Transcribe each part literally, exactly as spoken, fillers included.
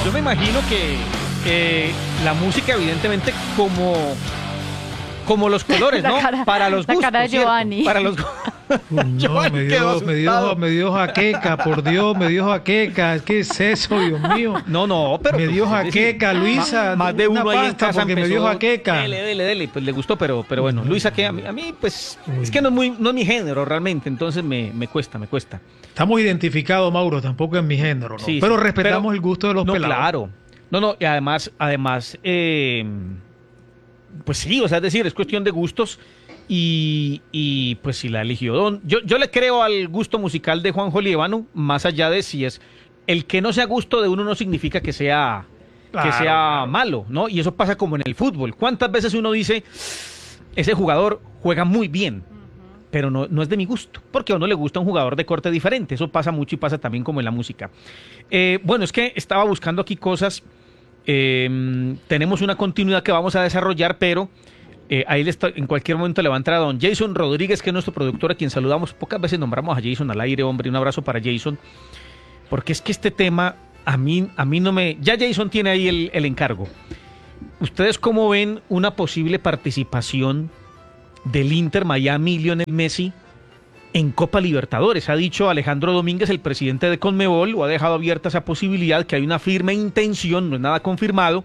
yo me imagino que eh, la música, evidentemente, como, como los colores, ¿no? Cara, para los gustos, la cara de Giovanni. Para los No, me dio, me dio, me dio jaqueca, por Dios, me dio jaqueca. ¿Qué es eso, Dios mío? No, no, pero... Me dio pues, jaqueca, decir, Luisa. Más, más de uno una ahí en pasta casa porque me dio jaqueca. Dele, dele, dele, pues le gustó, pero, pero bueno, Luisa, que a mí, a mí pues, Uy. es que no es, muy, no es mi género realmente, entonces me, me cuesta, me cuesta. Estamos identificados, Mauro, tampoco es mi género, ¿no? Sí, pero sí, respetamos pero, el gusto de los no, pelados. Claro, no, no, y además, además, eh, pues sí, o sea, es decir, es cuestión de gustos. Y, y pues si la eligió Don, yo, yo le creo al gusto musical de Juanjo Líbano, más allá de si es el que no sea gusto de uno no significa que sea, claro, que sea claro. malo, ¿no? Y eso pasa como en el fútbol. ¿Cuántas veces uno dice, ese jugador juega muy bien, pero no, no es de mi gusto? Porque a uno le gusta un jugador de corte diferente. Eso pasa mucho y pasa también como en la música. Eh, bueno, es que estaba buscando aquí cosas. Eh, tenemos una continuidad que vamos a desarrollar, pero... Eh, ahí le está, en cualquier momento le va a entrar a don Jason Rodríguez, que es nuestro productor, a quien saludamos. Pocas veces nombramos a Jason al aire, hombre. Un abrazo para Jason. Porque es que este tema, a mí, a mí no me... Ya Jason tiene ahí el, el encargo. ¿Ustedes cómo ven una posible participación del Inter Miami, Lionel Messi, en Copa Libertadores? Ha dicho Alejandro Domínguez, el presidente de Conmebol, o ha dejado abierta esa posibilidad, que hay una firme intención, no es nada confirmado.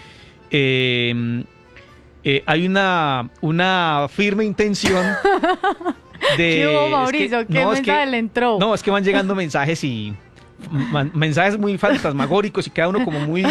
Eh... Eh, hay una, una firme intención de... ¿Qué hubo, Mauricio? Es que, ¿Qué no, mensaje es que, le entró? No, es que van llegando mensajes y... Man, mensajes muy fantasmagóricos y cada uno como muy...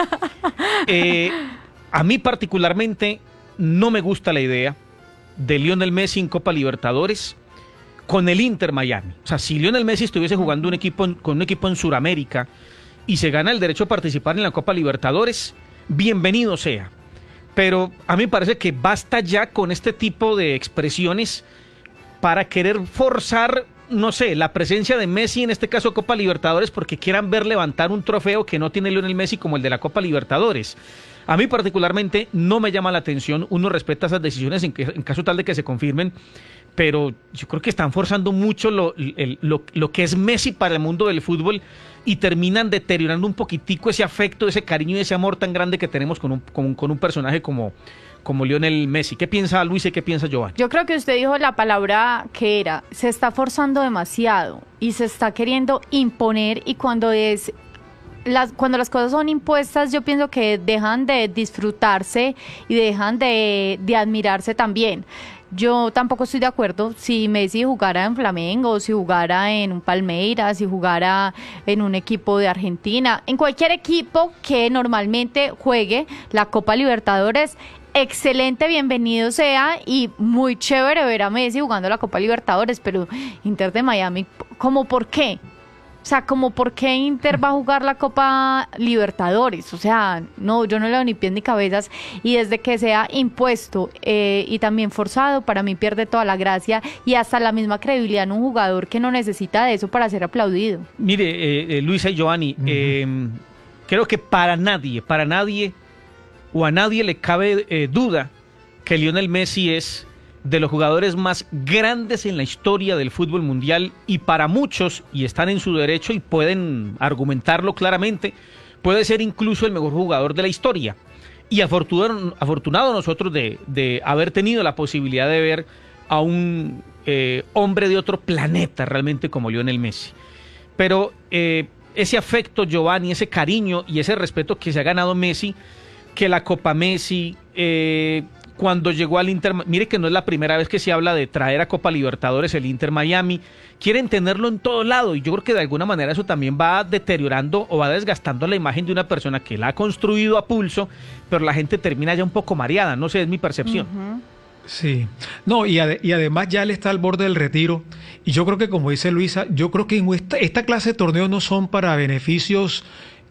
Eh, a mí particularmente no me gusta la idea de Lionel Messi en Copa Libertadores con el Inter Miami. O sea, si Lionel Messi estuviese jugando un equipo en, con un equipo en Sudamérica y se gana el derecho a participar en la Copa Libertadores, bienvenido sea. Pero a mí me parece que basta ya con este tipo de expresiones para querer forzar, no sé, la presencia de Messi en este caso Copa Libertadores porque quieran ver levantar un trofeo que no tiene Lionel Messi como el de la Copa Libertadores. A mí particularmente no me llama la atención, uno respeta esas decisiones en, que, en caso tal de que se confirmen, pero yo creo que están forzando mucho lo, el, lo, lo que es Messi para el mundo del fútbol y terminan deteriorando un poquitico ese afecto, ese cariño y ese amor tan grande que tenemos con un, con, con un personaje como, como Lionel Messi. ¿Qué piensa Luis y qué piensa Giovanni? Yo creo que usted dijo la palabra que era, se está forzando demasiado y se está queriendo imponer, y cuando es... Las, cuando las cosas son impuestas, yo pienso que dejan de disfrutarse y dejan de, de admirarse también. Yo tampoco estoy de acuerdo si Messi jugara en Flamengo, si jugara en un Palmeiras, si jugara en un equipo de Argentina, en cualquier equipo que normalmente juegue la Copa Libertadores. Excelente, bienvenido sea, y muy chévere ver a Messi jugando la Copa Libertadores, pero Inter de Miami, ¿cómo por qué? O sea, como por qué Inter va a jugar la Copa Libertadores. O sea, no, yo no le doy ni pies ni cabezas. Y desde que sea impuesto eh, y también forzado, para mí pierde toda la gracia y hasta la misma credibilidad en un jugador que no necesita de eso para ser aplaudido. Mire, eh, eh, Luisa y Giovanni, uh-huh. eh, creo que para nadie, para nadie o a nadie le cabe eh, duda que Lionel Messi es de los jugadores más grandes en la historia del fútbol mundial, y para muchos, y están en su derecho y pueden argumentarlo claramente, puede ser incluso el mejor jugador de la historia. Y afortunado, afortunado nosotros de, de haber tenido la posibilidad de ver a un eh, hombre de otro planeta realmente como Lionel Messi. Pero eh, ese afecto, Giovanni, ese cariño y ese respeto que se ha ganado Messi, que la Copa Messi... Eh, cuando llegó al Inter, mire que no es la primera vez que se habla de traer a Copa Libertadores el Inter Miami, quieren tenerlo en todo lado, y yo creo que de alguna manera eso también va deteriorando o va desgastando la imagen de una persona que la ha construido a pulso, pero la gente termina ya un poco mareada, no sé, es mi percepción. Uh-huh. Sí, no, y, ade- y además ya él está al borde del retiro, y yo creo que, como dice Luisa, yo creo que en esta, esta clase de torneos no son para beneficios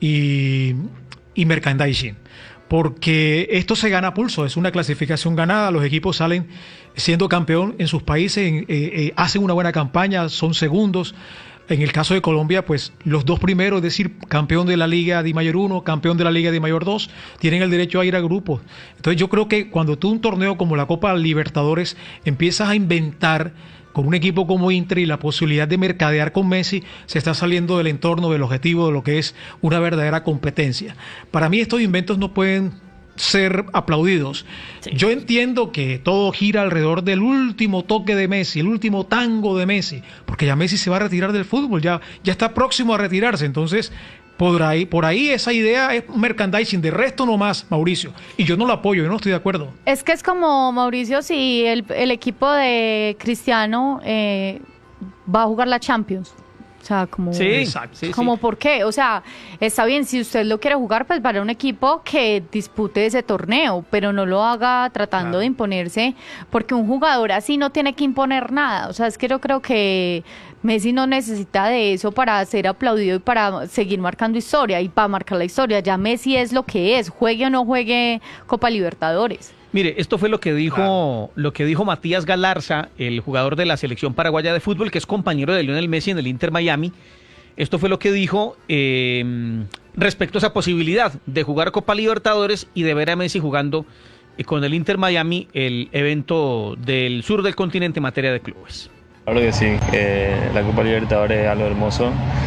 y, y merchandising, porque esto se gana a pulso, es una clasificación ganada, los equipos salen siendo campeón en sus países, eh, eh, hacen una buena campaña, son segundos. En el caso de Colombia, pues los dos primeros, es decir, campeón de la Liga Di Mayor uno, campeón de la Liga Di Mayor dos, tienen el derecho a ir a grupos. Entonces yo creo que cuando tú un torneo como la Copa Libertadores empiezas a inventar con un equipo como Inter y la posibilidad de mercadear con Messi, se está saliendo del entorno, del objetivo, de lo que es una verdadera competencia. Para mí estos inventos no pueden ser aplaudidos. Sí. Yo entiendo que todo gira alrededor del último toque de Messi, el último tango de Messi, porque ya Messi se va a retirar del fútbol, ya, ya está próximo a retirarse, entonces por ahí, por ahí esa idea es merchandising, de resto no más, Mauricio, y yo no lo apoyo, yo no estoy de acuerdo. Es que es como, Mauricio, si el, el equipo de Cristiano eh, va a jugar la Champions. O sea, como, sí, exacto, sí, como sí. ¿por qué? O sea, está bien, si usted lo quiere jugar, pues para un equipo que dispute ese torneo, pero no lo haga tratando claro. de imponerse, porque un jugador así no tiene que imponer nada. O sea, es que yo creo que Messi no necesita de eso para ser aplaudido y para seguir marcando historia, y para marcar la historia. Ya Messi es lo que es, juegue o no juegue Copa Libertadores. Mire, esto fue lo que dijo claro. lo que dijo Matías Galarza, el jugador de la selección paraguaya de fútbol, que es compañero de Lionel Messi en el Inter Miami. Esto fue lo que dijo eh, respecto a esa posibilidad de jugar Copa Libertadores y de ver a Messi jugando eh, con el Inter Miami el evento del sur del continente en materia de clubes. Claro que sí, eh, la Copa Libertadores es algo hermoso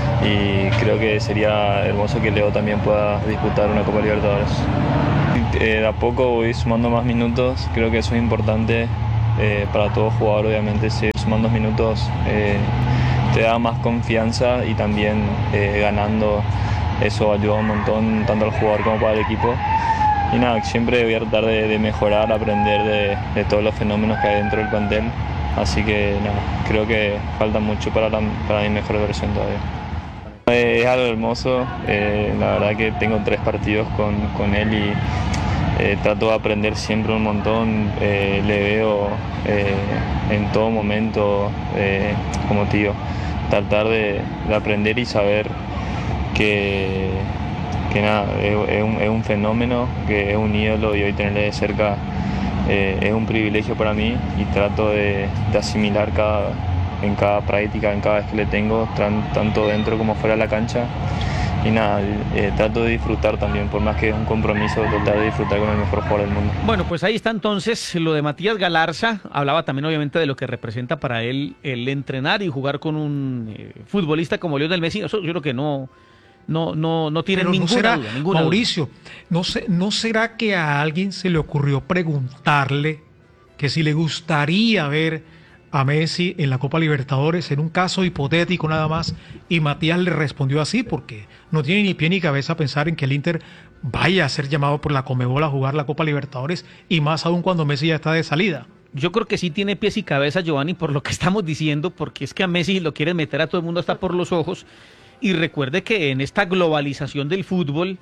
y creo que sería hermoso que Leo también pueda disputar una Copa Libertadores. Eh, de a poco voy sumando más minutos, creo que eso es importante eh, para todo jugador, obviamente, si sumando minutos eh, te da más confianza y también eh, ganando eso ayuda un montón tanto al jugador como para el equipo. Y nada, siempre voy a tratar de, de mejorar, aprender de, de todos los fenómenos que hay dentro del plantel, así que nada, creo que falta mucho para, la, para mi mejor versión todavía. Es algo hermoso, eh, la verdad que tengo tres partidos con, con él y eh, trato de aprender siempre un montón, eh, le veo eh, en todo momento eh, como tío, tratar de, de aprender y saber que, que nada, es, es, un, es un fenómeno, que es un ídolo y hoy tenerle de cerca eh, es un privilegio para mí y trato de, de asimilar cada en cada práctica, en cada vez que le tengo, tran, tanto dentro como fuera de la cancha. Y nada, eh, trato de disfrutar también, por más que es un compromiso, tratar de disfrutar con el mejor jugador del mundo. Bueno, pues ahí está entonces lo de Matías Galarza. Hablaba también obviamente de lo que representa para él el entrenar y jugar con un eh, futbolista como Lionel Messi. Eso yo creo que no, no, no, no tiene Pero ninguna no será, duda. Ninguna Mauricio, duda. ¿no, se, ¿no será que a alguien se le ocurrió preguntarle que si le gustaría ver a Messi en la Copa Libertadores, en un caso hipotético nada más, y Matías le respondió así, porque no tiene ni pie ni cabeza pensar en que el Inter vaya a ser llamado por la Conmebol a jugar la Copa Libertadores, y más aún cuando Messi ya está de salida? Yo creo que sí tiene pies y cabeza, Giovanni, por lo que estamos diciendo, porque es que a Messi lo quieren meter a todo el mundo hasta por los ojos, y recuerde que en esta globalización del fútbol,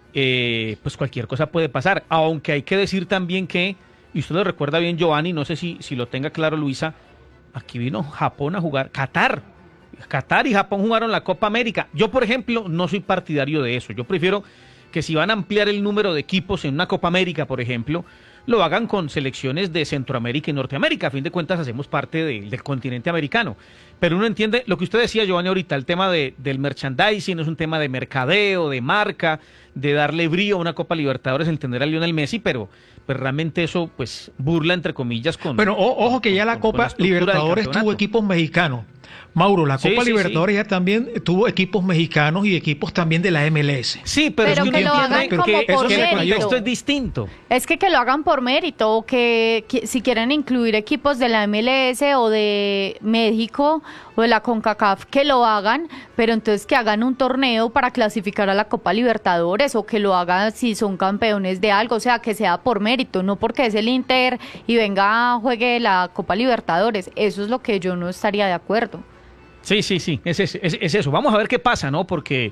eh, pues cualquier cosa puede pasar, aunque hay que decir también que, y usted lo recuerda bien, Giovanni, no sé si, si lo tenga claro, Luisa, aquí vino Japón a jugar, Qatar, Qatar y Japón jugaron la Copa América. Yo, por ejemplo, no soy partidario de eso. Yo prefiero que si van a ampliar el número de equipos en una Copa América, por ejemplo, lo hagan con selecciones de Centroamérica y Norteamérica. A fin de cuentas, hacemos parte de, del continente americano. Pero uno entiende lo que usted decía, Giovanni, ahorita, el tema de, del merchandising, es un tema de mercadeo, de marca, de darle brío a una Copa Libertadores, entender a Lionel Messi, pero pues realmente eso pues burla entre comillas con... Bueno, o, ojo que ya la con, Copa con la Libertadores tuvo equipos mexicanos. Mauro, la Copa sí, sí, Libertadores sí. ya también tuvo equipos mexicanos y equipos también de la M L S. Sí, pero, pero es que, que lo hagan como que por eso mérito. Esto es distinto. Es que que lo hagan por mérito, o que, que si quieren incluir equipos de la M L S o de México o de la CONCACAF, que lo hagan, pero entonces que hagan un torneo para clasificar a la Copa Libertadores, o que lo hagan si son campeones de algo, o sea, que sea por mérito, no porque es el Inter y venga, juegue la Copa Libertadores. Eso es lo que yo no estaría de acuerdo. Sí, sí, sí, es, es, es, es eso. Vamos a ver qué pasa, ¿no? Porque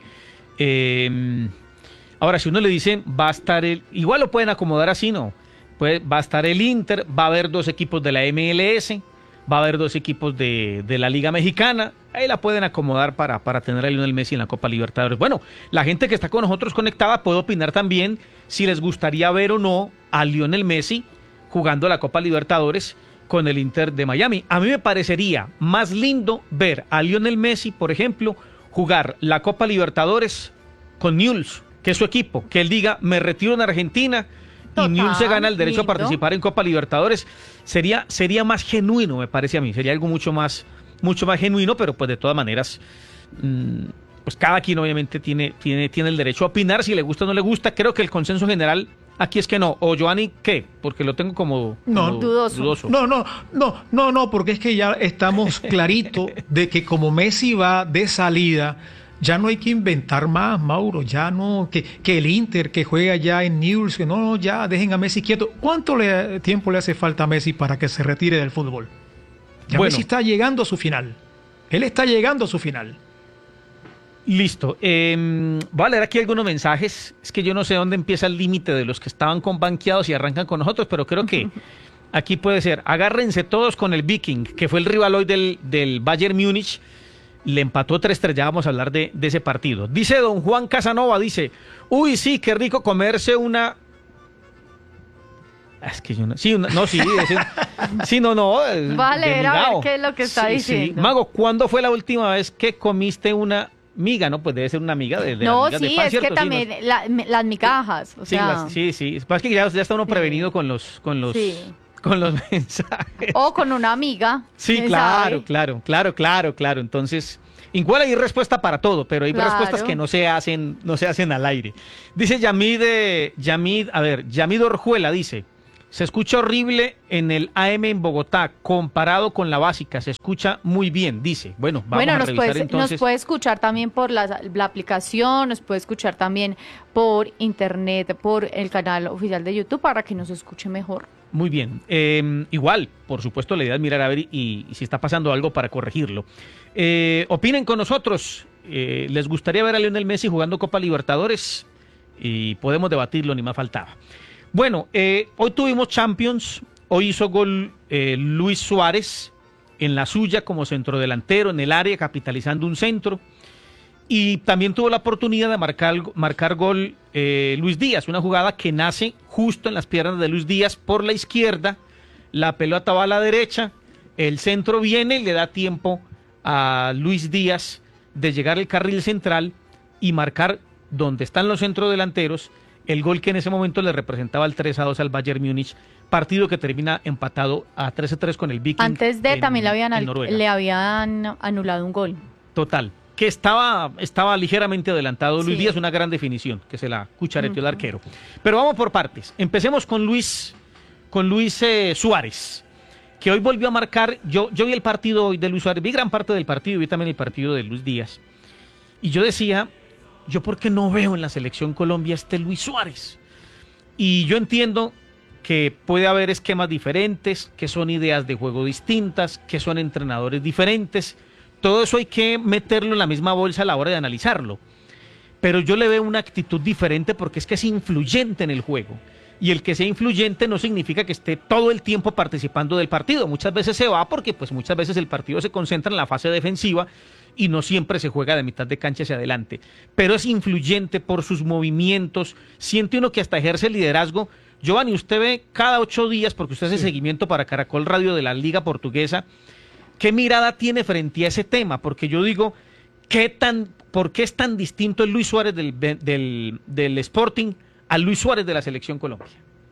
eh, ahora si uno le dice, va a estar el... Igual lo pueden acomodar así, ¿no? Pues va a estar el Inter, va a haber dos equipos de la M L S, va a haber dos equipos de, de la Liga Mexicana. Ahí la pueden acomodar para, para tener a Lionel Messi en la Copa Libertadores. Bueno, la gente que está con nosotros conectada puede opinar también si les gustaría ver o no a Lionel Messi jugando la Copa Libertadores con el Inter de Miami. A mí me parecería más lindo ver a Lionel Messi, por ejemplo, jugar la Copa Libertadores con Newell's, que es su equipo, que él diga, me retiro en Argentina, y Newell's se gana el derecho lindo. a participar en Copa Libertadores, sería, sería más genuino, me parece a mí, sería algo mucho más, mucho más genuino, pero pues de todas maneras, mmm, pues cada quien obviamente tiene, tiene, tiene el derecho a opinar, si le gusta o no le gusta. Creo que el consenso general aquí es que no. O Giovanni, ¿qué? Porque lo tengo como, No, como dudoso. dudoso. No, no, no, no, no, porque es que ya estamos clarito de que como Messi va de salida, ya no hay que inventar más, Mauro, ya no, que, que el Inter que juega ya en Newell's, que no, no, ya dejen a Messi quieto. ¿Cuánto le, tiempo le hace falta a Messi para que se retire del fútbol? Ya Bueno. Messi está llegando a su final. Él está llegando a su final. Listo. Eh, voy a leer aquí algunos mensajes. Es que yo no sé dónde empieza el límite de los que estaban con banqueados y arrancan con nosotros, pero creo que aquí puede ser. Agárrense todos con el Viking, que fue el rival hoy del, del Bayern Múnich. Le empató tres tres, ya vamos a hablar de, de ese partido. Dice don Juan Casanova, dice, uy, sí, qué rico comerse una... Es que yo no... Sí, una- no, sí, ese- sí, no, no. es Va a de leer a ver migao. qué es lo que está Sí, sí. diciendo. Mago, ¿cuándo fue la última vez que comiste una miga? No, pues debe ser una miga de, de No, las migas de sí, pan, es ¿cierto? que Sí, también no- la- me- las migajas, o sí, sea, las- sí, sí. Es que ya, ya está uno Sí. prevenido con los, con los, Sí. con los mensajes. o con una amiga. Sí, ¿quién claro, sabe? claro, claro, claro, claro. Entonces, igual hay respuesta para todo, pero hay Claro. respuestas que no se hacen, no se hacen al aire. Dice Yamid, eh, Yamid, a ver, Yamid Orjuela dice, se escucha horrible en el A M en Bogotá, comparado con la básica, se escucha muy bien, dice. Bueno, vamos Bueno, a nos revisar puede, entonces. nos puede escuchar también por la, la aplicación, nos puede escuchar también por internet, por el canal oficial de YouTube para que nos escuche mejor. Muy bien. Eh, igual, por supuesto, la idea es mirar a ver y, y si está pasando algo para corregirlo. Eh, opinen con nosotros. Eh, ¿Les gustaría ver a Lionel Messi jugando Copa Libertadores? Y podemos debatirlo, ni más faltaba. Bueno, eh, hoy tuvimos Champions. Hoy hizo gol eh, Luis Suárez en la suya como centrodelantero en el área, capitalizando un centro. Y también tuvo la oportunidad de marcar, marcar gol eh, Luis Díaz, una jugada que nace justo en las piernas de Luis Díaz por la izquierda, la pelota va a la derecha, el centro viene y le da tiempo a Luis Díaz de llegar al carril central y marcar donde están los centrodelanteros el gol que en ese momento le representaba el tres a dos al Bayern Múnich, partido que termina empatado a tres a tres con el Viking. Antes de en- también le habían, en al- Noruega. le habían anulado un gol. Total. Que estaba, estaba ligeramente adelantado Luis Sí. Díaz, una gran definición, que se la cuchareteó el arquero. Pero vamos por partes. Empecemos con Luis, con Luis eh, Suárez, que hoy volvió a marcar. Yo, yo vi el partido hoy de Luis Suárez, vi gran parte del partido, vi también el partido de Luis Díaz. Y yo decía, yo por qué no veo en la selección Colombia este Luis Suárez. Y yo entiendo que puede haber esquemas diferentes, que son ideas de juego distintas, que son entrenadores diferentes. Todo eso hay que meterlo en la misma bolsa a la hora de analizarlo. Pero yo le veo una actitud diferente porque es que es influyente en el juego. Y el que sea influyente no significa que esté todo el tiempo participando del partido. Muchas veces se va porque pues muchas veces el partido se concentra en la fase defensiva y no siempre se juega de mitad de cancha hacia adelante. Pero es influyente por sus movimientos. Siente uno que hasta ejerce liderazgo. Giovanni, usted ve cada ocho días, porque usted hace Sí. seguimiento para Caracol Radio de la Liga Portuguesa, ¿qué mirada tiene frente a ese tema? Porque yo digo, ¿qué tan, ¿por qué es tan distinto el Luis Suárez del, del, del Sporting al Luis Suárez de la Selección Colombia?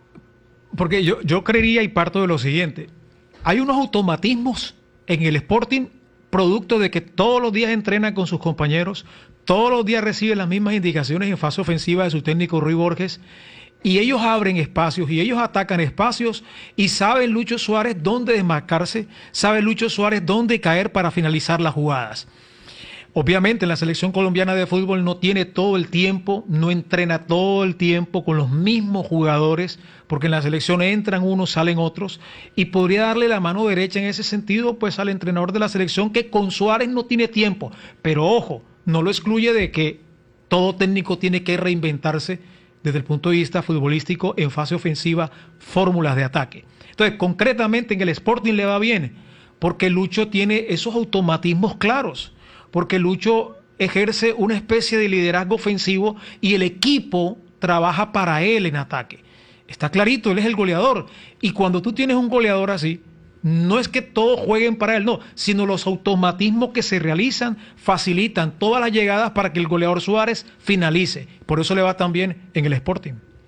Porque yo, yo creería y parto de lo siguiente. Hay unos automatismos en el Sporting producto de que todos los días entrena con sus compañeros, todos los días recibe las mismas indicaciones en fase ofensiva de su técnico Rui Borges, y ellos abren espacios y ellos atacan espacios y sabe Lucho Suárez dónde desmarcarse, sabe Lucho Suárez dónde caer para finalizar las jugadas. Obviamente la selección colombiana de fútbol no tiene todo el tiempo, no entrena todo el tiempo con los mismos jugadores, porque en la selección entran unos, salen otros, y podría darle la mano derecha en ese sentido pues al entrenador de la selección, que con Suárez no tiene tiempo, pero ojo, no lo excluye de que todo técnico tiene que reinventarse desde el punto de vista futbolístico en fase ofensiva, fórmulas de ataque. Entonces, concretamente en el Sporting le va bien, porque Lucho tiene esos automatismos claros, porque Lucho ejerce una especie de liderazgo ofensivo y el equipo trabaja para él en ataque. Está clarito, él es el goleador. Y cuando tú tienes un goleador así, no es que todos jueguen para él, no, sino los automatismos que se realizan facilitan todas las llegadas para que el goleador Suárez finalice. Por eso le va tan bien en el Sporting.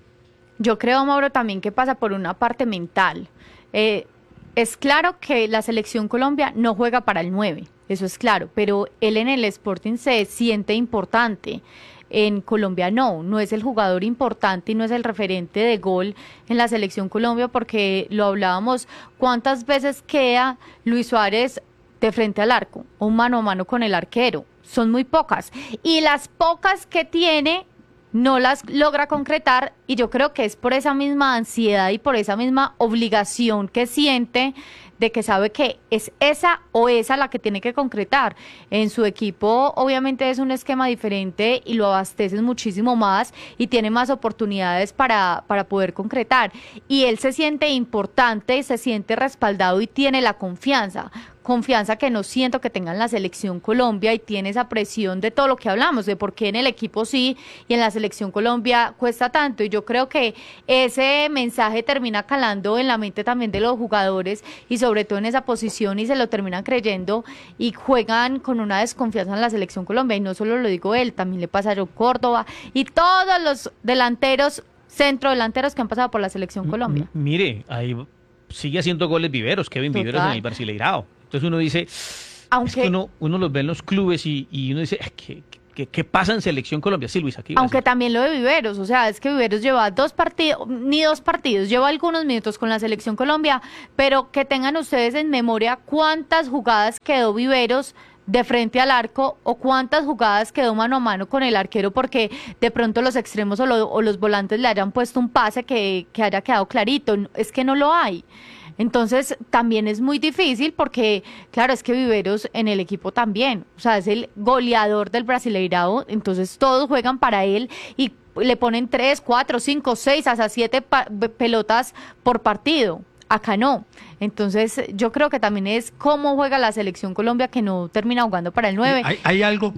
Yo creo, Mauro, también que pasa por una parte mental. Eh, es claro que la selección Colombia no juega para el nueve, eso es claro, pero él en el Sporting se siente importante. En Colombia no, no es el jugador importante y no es el referente de gol en la selección Colombia, porque lo hablábamos, ¿cuántas veces queda Luis Suárez de frente al arco o mano a mano con el arquero? Son muy pocas, y las pocas que tiene no las logra concretar, y yo creo que es por esa misma ansiedad y por esa misma obligación que siente, de que sabe que es esa o esa la que tiene que concretar. En su equipo obviamente es un esquema diferente y lo abasteces muchísimo más y tiene más oportunidades para, para poder concretar. Y él se siente importante, se siente respaldado y tiene la confianza. Confianza que no siento que tenga en la selección Colombia, y tiene esa presión de todo lo que hablamos, de por qué en el equipo sí y en la selección Colombia cuesta tanto. Y yo creo que ese mensaje termina calando en la mente también de los jugadores, y sobre todo en esa posición, y se lo terminan creyendo y juegan con una desconfianza en la selección Colombia. Y no solo lo digo él, también le pasa a John Córdoba y todos los delanteros, centrodelanteros que han pasado por la selección Colombia. M mire, ahí sigue haciendo goles Viveros, Kevin Total. Viveros en el Brasileirao. Entonces uno dice, Aunque, es que uno, uno los ve en los clubes y, y uno dice, ¿qué, qué, qué pasa en selección Colombia? Sí, Luis, aquí. aunque también lo de Viveros, o sea, es que Viveros lleva dos partidos, ni dos partidos, lleva algunos minutos con la selección Colombia, pero que tengan ustedes en memoria cuántas jugadas quedó Viveros de frente al arco, o cuántas jugadas quedó mano a mano con el arquero, porque de pronto los extremos o, lo, o los volantes le hayan puesto un pase que, que haya quedado clarito. Es que no lo hay. Entonces también es muy difícil, porque claro, es que Viveros en el equipo también, o sea, es el goleador del Brasileirao, entonces todos juegan para él y le ponen tres, cuatro, cinco, seis, hasta siete pelotas por partido. Acá no. Entonces yo creo que también es cómo juega la selección Colombia, que no termina jugando para el nueve. Hay, hay algo,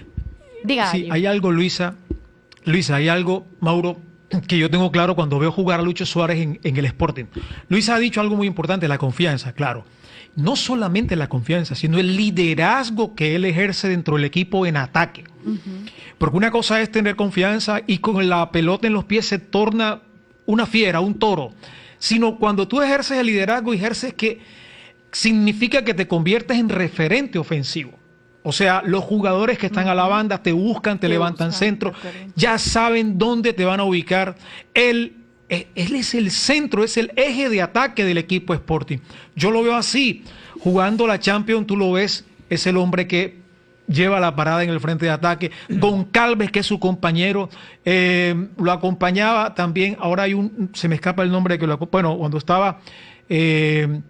Diga. sí, hay algo, Luisa, Luisa, hay algo, Mauro, que yo tengo claro cuando veo jugar a Lucho Suárez en, en el Sporting. Luisa ha dicho algo muy importante, la confianza, claro. No solamente la confianza, sino el liderazgo que él ejerce dentro del equipo en ataque. Uh-huh. Porque una cosa es tener confianza y con la pelota en los pies se torna una fiera, un toro. Sino cuando tú ejerces el liderazgo, ejerces que significa que te conviertes en referente ofensivo. O sea, los jugadores que están a la banda te buscan, te, te levantan buscan, centro, ya saben dónde te van a ubicar. Él, él es el centro, es el eje de ataque del equipo Sporting. Yo lo veo así. Jugando la Champions, tú lo ves, es el hombre que lleva la parada en el frente de ataque. Goncalves, que es su compañero, eh, lo acompañaba también. Ahora hay un, se me escapa el nombre que lo bueno, cuando estaba eh,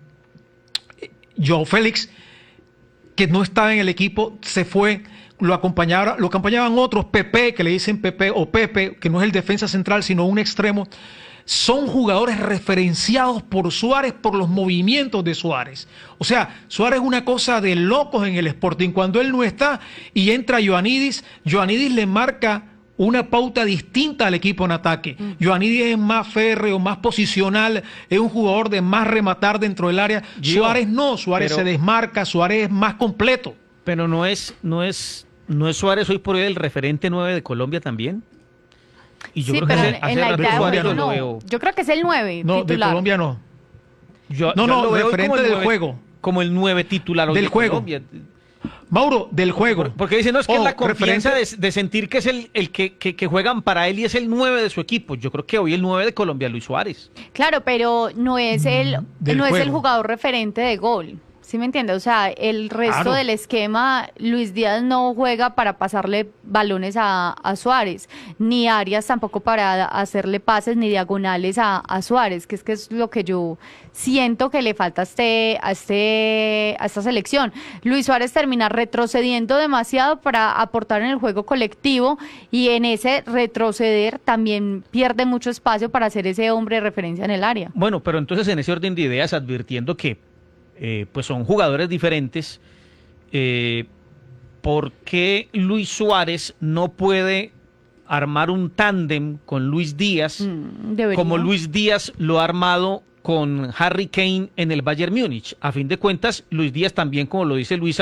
Joao Félix, que no estaba en el equipo, se fue, lo acompañaba, lo acompañaban otros, Pepe, que le dicen Pepe, o Pepe, que no es el defensa central, sino un extremo. Son jugadores referenciados por Suárez, por los movimientos de Suárez. O sea, Suárez es una cosa de locos en el Sporting. Cuando él no está y entra Ioannidis, Ioannidis le marca una pauta distinta al equipo en ataque. Mm. Ioannidis es más férreo, más posicional, es un jugador de más rematar dentro del área. Yo, Suárez no, Suárez pero, se desmarca, Suárez es más completo. Pero no es, no es, no es Suárez hoy por hoy el referente nueve de Colombia también. Y yo sí, creo pero que en, hace, en la hace idea Suárez no, lo veo. Yo creo que es el nueve No, titular. de Colombia no. Yo, no, yo no, lo veo referente como del nueve, juego. Como el nueve titular hoy del de juego. Colombia. Mauro, del juego. Porque dicen, no, es que oh, la confianza referente... de, de sentir que es el, el que, que, que juegan para él y es el nueve de su equipo. Yo creo que hoy el nueve de Colombia es Luis Suárez. Claro, pero no es el, del no juego. es el jugador referente de gol. ¿Sí me entiende? O sea, el resto claro. del esquema, Luis Díaz no juega para pasarle balones a, a Suárez, ni Arias tampoco para hacerle pases ni diagonales a, a Suárez, que es que es lo que yo siento que le falta a, este, a, este, a esta selección. Luis Suárez termina retrocediendo demasiado para aportar en el juego colectivo, y en ese retroceder también pierde mucho espacio para ser ese hombre de referencia en el área. Bueno, pero entonces en ese orden de ideas, advirtiendo que Eh, pues son jugadores diferentes, eh, ¿por qué Luis Suárez no puede armar un tándem con Luis Díaz mm, como Luis Díaz lo ha armado con Harry Kane en el Bayern Múnich? A fin de cuentas, Luis Díaz también, como lo dice Luisa,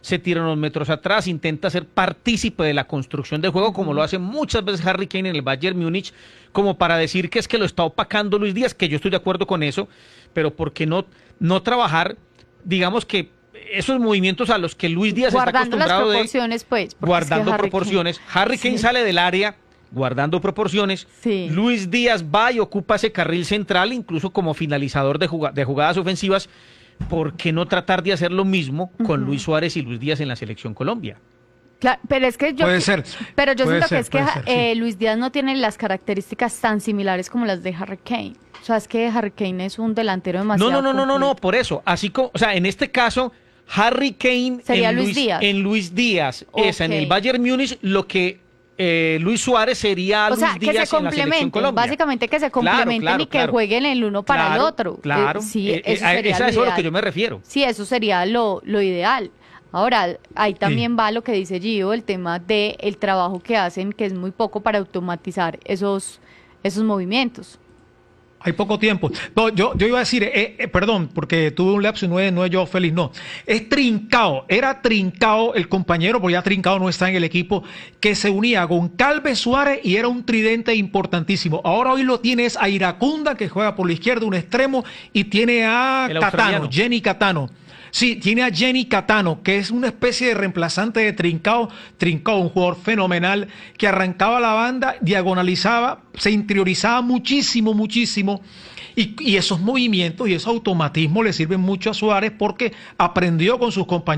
se tira unos metros atrás, intenta ser partícipe de la construcción del juego, como lo hace muchas veces Harry Kane en el Bayern Múnich, como para decir que es que lo está opacando Luis Díaz, que yo estoy de acuerdo con eso, pero ¿por qué no, no trabajar, digamos que esos movimientos a los que Luis Díaz guardando está acostumbrado las proporciones, de, pues, guardando es que Harry proporciones. Kane, Harry Kane sí. sale del área guardando proporciones. Sí. Luis Díaz va y ocupa ese carril central, incluso como finalizador de, jugad de jugadas ofensivas. ¿Por qué no tratar de hacer lo mismo con uh-huh. Luis Suárez y Luis Díaz en la Selección Colombia? Claro, pero es que yo puede ser, pero yo siento ser, que es que ser, eh, sí. Luis Díaz no tiene las características tan similares como las de Harry Kane. O sea, es que Harry Kane es un delantero demasiado No, no, no, no, no, no, completo. por eso. Así como, o sea, en este caso Harry Kane sería en Luis, Luis Díaz. En Luis Díaz okay. es en el Bayern Múnich lo que eh, Luis Suárez sería o Luis sea, Díaz que se en la Selección Colombia. Básicamente que se complementen claro, claro, y que claro. jueguen el uno para claro, el otro. Claro, eh, sí, eh, eso eh, sería es lo a eso a lo ideal. que yo me refiero. Sí, eso sería lo, lo ideal. Ahora, ahí también sí. va lo que dice Gio, el tema del el trabajo que hacen, que es muy poco para automatizar esos, esos movimientos. Hay poco tiempo. No, yo, yo iba a decir, eh, eh, perdón, porque tuve un lapso y no es, no es yo feliz, no. Es Trincao, era Trincao el compañero, porque ya Trincao no está en el equipo, que se unía con Calves Suárez y era un tridente importantísimo. Ahora hoy lo tienes a Iracunda, que juega por la izquierda, un extremo, y tiene a el Catano, Jenny Catano. Sí, tiene a Jenny Catano, que es una especie de reemplazante de Trincao. Trincao, un jugador fenomenal que arrancaba la banda, diagonalizaba, se interiorizaba muchísimo, muchísimo. Y, y esos movimientos y esos automatismos le sirven mucho a Suárez porque aprendió con sus compañeros.